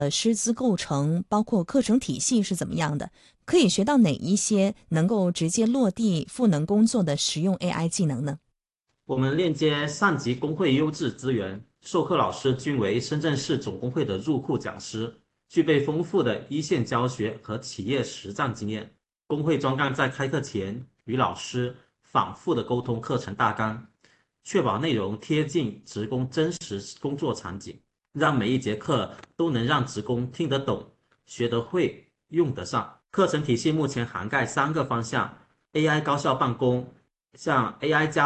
师资构成，包括课程体系是怎么样的？可以学到哪一些能够直接落地赋能工作的实用 AI 技能呢？ 我们链接上级工会优质资源，授课老师均为深圳市总工会的入库讲师，具备丰富的一线教学和企业实战经验。工会专干在开课前与老师反复的沟通课程大纲，确保内容贴近职工真实工作场景，让每一节课都能让职工听得懂、学得会、用得上。课程体系目前涵盖3个方向：AI 高效办公，像 AI 加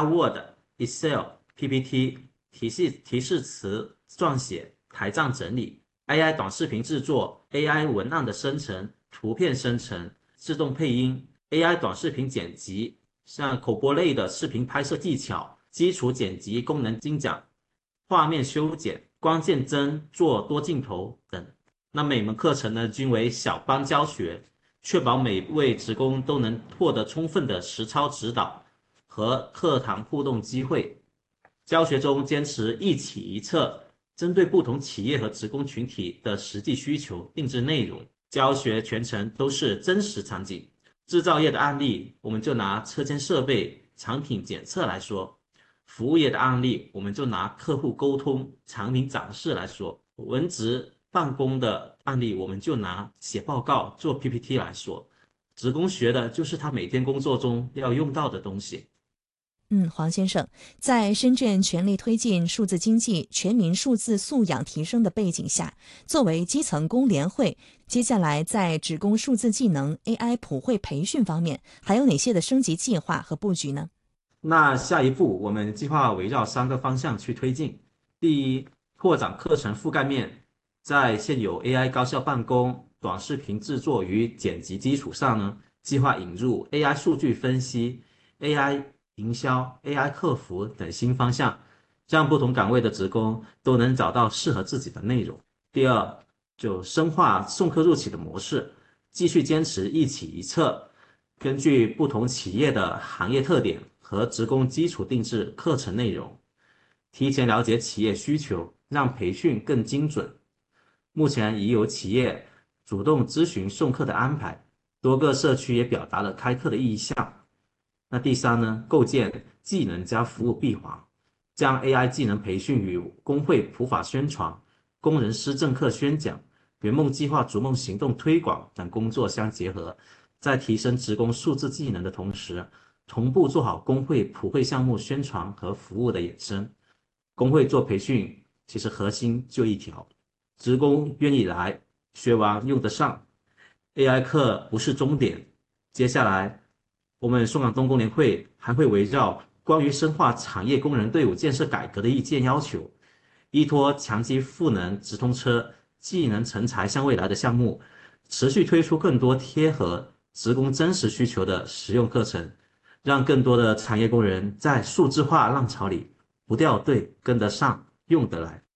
Word、Excel、PPT、提示词撰写、台账整理；AI 短视频制作，AI 文案的生成、图片生成、自动配音；AI 短视频剪辑，像口播类的视频拍摄技巧、基础剪辑功能精讲、画面修剪、关键帧做多镜头等。那每门课程呢，均为小班教学，确保每位职工都能获得充分的实操指导和课堂互动机会。教学中坚持一起一策，针对不同企业和职工群体的实际需求定制内容。教学全程都是真实场景。制造业的案例，我们就拿车间设备、产品检测来说；服务业的案例，我们就拿客户沟通、产品展示来说；文职办公的案例，我们就拿写报告、做 PPT 来说。职工学的就是他每天工作中要用到的东西。 黄先生，在深圳全力推进数字经济、全民数字素养提升的背景下，作为基层工联会，接下来在职工数字技能 AI 普惠培训方面，还有哪些的升级计划和布局呢？ 那下一步，我们计划围绕3个方向去推进。第一，拓展课程覆盖面，在现有 AI 高效办公、短视频制作与剪辑基础上呢，计划引入 AI 数据分析、AI 营销、AI 客服等新方向，让不同岗位的职工都能找到适合自己的内容。第二，就深化送客入企的模式，继续坚持一起一策，根据不同企业的行业特点和职工基础定制课程内容，提前了解企业需求，让培训更精准。目前已有企业主动咨询送课的安排，多个社区也表达了开课的意向。那第三呢，构建技能加服务闭环，将 AI 技能培训与工会普法宣传、工人师政课宣讲、圆梦计划逐梦行动推广等工作相结合，在提升职工数字技能的同时，同步做好工会普惠项目宣传和服务的衍生。工会做培训，其实核心就一条：职工愿意来，学完用得上。AI 课不是终点，接下来我们松岗东工联会还会围绕关于深化产业工人队伍建设改革的意见要求，依托强基赋能直通车、技能成才向未来的项目，持续推出更多贴合职工真实需求的实用课程，让更多的产业工人在数字化浪潮里不掉队、跟得上、用得来。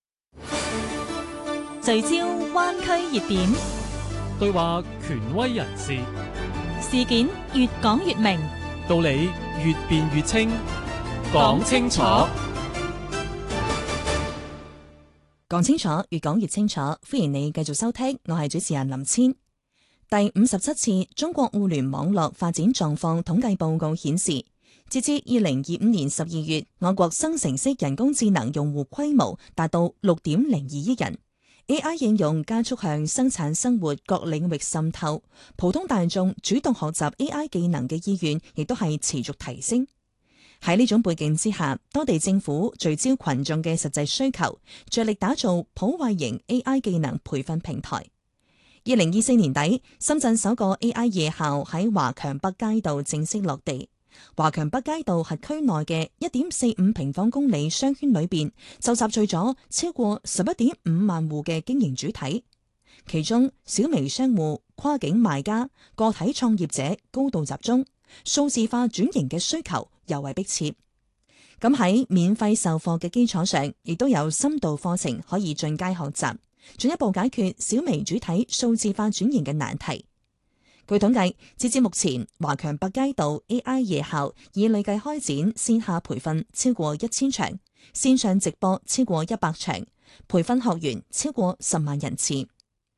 聚焦灣區熱點， 對話權威人士， 事件越講越明， 道理越辯越清，講清楚。 講清楚，越講越清楚。歡迎你繼續收聽，我係主持人林千。第57次中國互聯網絡發展狀況統計報告顯示，截至2025年12月，我國生成式人工智能用戶規模達到6.02億人。AI 應用加速向生產生活各領域滲透，普通大眾主動學習 AI 技能嘅意願亦都係持續提升。喺呢種背景之下，多地政府聚焦群眾嘅實際需求，着力打造普惠型 AI 技能培訓平台。2024年底，深圳首個 AI 夜校喺華強北街道正式落地。華強北街道轄區內嘅1.45平方公里商圈裏邊，就集聚咗超過11.5萬戶嘅經營主體，其中小微商戶、跨境賣家、個體創業者高度集中，數字化轉型嘅需求尤為迫切。咁喺免費授課嘅基礎上，亦都有深度課程可以進階學習，進一步解決小微主體數字化轉型嘅難題。據統計，截至目前，華強北街道 AI 夜校已累計開展線下培訓超過1000場，線上直播超過100場，培訓學員超過10萬人次。